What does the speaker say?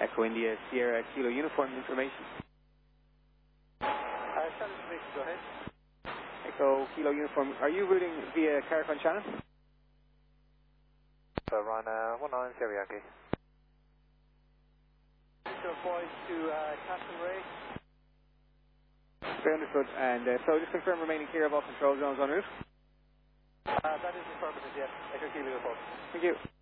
Echo India, Sierra, Kilo Uniform information. Shannon information, go ahead. Echo, Kilo Uniform, are you routing via Caricon Shannon? So run 19 Yankee. Boys to Castle Ray. Very understood, and so just confirm remaining clear of all control zones en route. That is affirmative, yes. Echo Kilo Uniform. Thank you.